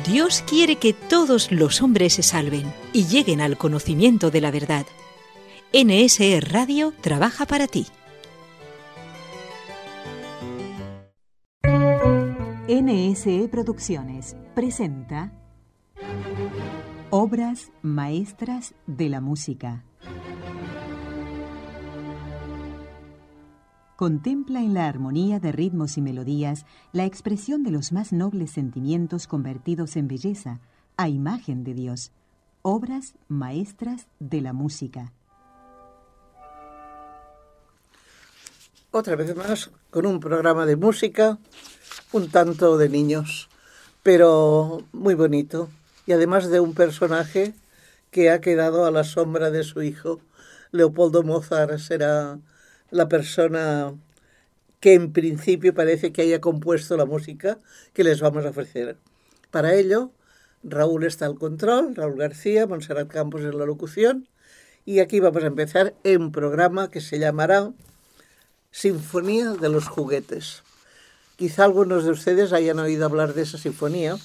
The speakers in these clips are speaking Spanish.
Dios quiere que todos los hombres se salven y lleguen al conocimiento de la verdad. NSE Radio trabaja para ti. NSE Producciones presenta Obras maestras de la música. Contempla en la armonía de ritmos y melodías la expresión de los más nobles sentimientos convertidos en belleza, a imagen de Dios. Obras maestras de la música. Otra vez más con un programa de música, un tanto de niños, pero muy bonito. Y además de un personaje que ha quedado a la sombra de su hijo. Leopoldo Mozart será la persona que en principio parece que haya compuesto la música que les vamos a ofrecer. Para ello, Raúl está al control, Raúl García, Montserrat Campos en la locución, y aquí vamos a empezar en un programa que se llamará Sinfonía de los Juguetes. Quizá algunos de ustedes hayan oído hablar de esa sinfonía,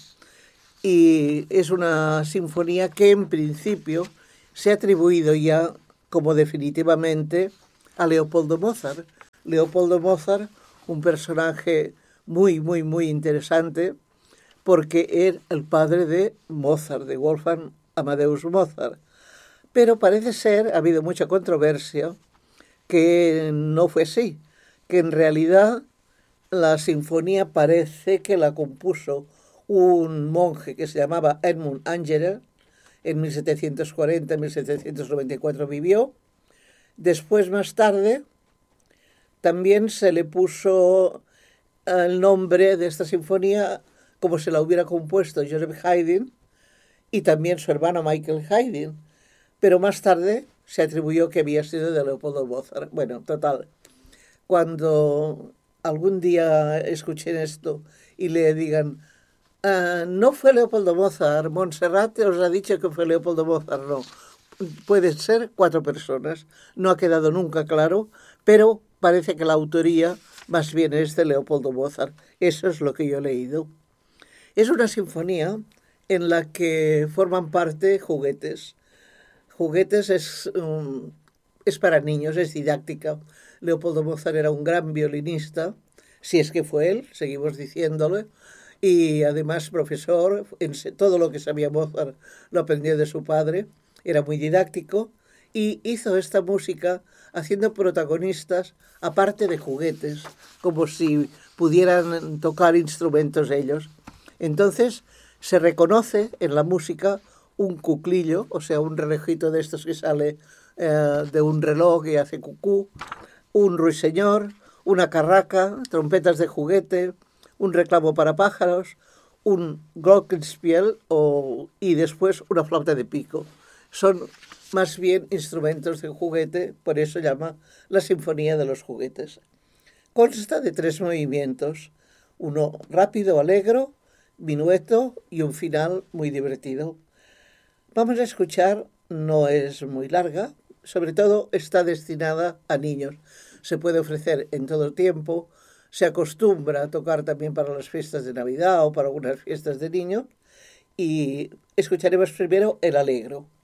y es una sinfonía que en principio se ha atribuido ya como definitivamente a Leopoldo Mozart. Leopoldo Mozart, un personaje muy interesante, porque era el padre de Mozart, de Wolfgang Amadeus Mozart. Pero parece ser, ha habido mucha controversia, que no fue así, que en realidad la sinfonía parece que la compuso un monje que se llamaba Edmund Angerer, en 1740-1794 vivió. Después, más tarde, también se le puso el nombre de esta sinfonía como se la hubiera compuesto Joseph Haydn y también su hermano Michael Haydn, pero más tarde se atribuyó que había sido de Leopoldo Mozart. Bueno, total, cuando algún día escuchen esto y le digan no fue Leopoldo Mozart, Montserrat os ha dicho que fue Leopoldo Mozart, no. Pueden ser 4 personas, no ha quedado nunca claro, pero parece que la autoría más bien es de Leopoldo Mozart. Eso es lo que yo he leído. Es una sinfonía en la que forman parte juguetes. Juguetes es para niños, es didáctica. Leopoldo Mozart era un gran violinista, si es que fue él, seguimos diciéndolo, y además profesor, en todo lo que sabía Mozart lo aprendió de su padre. Era muy didáctico y hizo esta música haciendo protagonistas aparte de juguetes, como si pudieran tocar instrumentos ellos. Entonces se reconoce en la música un cuclillo, o sea, un relojito de estos que sale de un reloj y hace cucú, un ruiseñor, una carraca, trompetas de juguete, un reclamo para pájaros, un glockenspiel y después una flauta de pico. Son más bien instrumentos de juguete, por eso llama la Sinfonía de los Juguetes. Consta de 3 movimientos, uno rápido, alegro, minueto y un final muy divertido. Vamos a escuchar, no es muy larga, sobre todo está destinada a niños. Se puede ofrecer en todo tiempo, se acostumbra a tocar también para las fiestas de Navidad o para algunas fiestas de niños, y escucharemos primero el alegro.